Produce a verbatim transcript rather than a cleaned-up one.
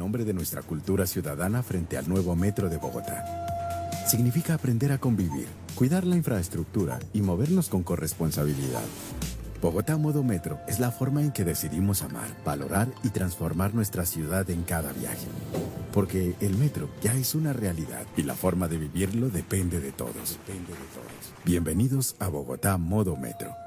nombre de nuestra cultura ciudadana frente al nuevo metro de Bogotá. Significa aprender a convivir, cuidar la infraestructura y movernos con corresponsabilidad. Bogotá Modo Metro es la forma en que decidimos amar, valorar y transformar nuestra ciudad en cada viaje. Porque el metro ya es una realidad y la forma de vivirlo depende de todos. Depende de todos. Bienvenidos a Bogotá Modo Metro.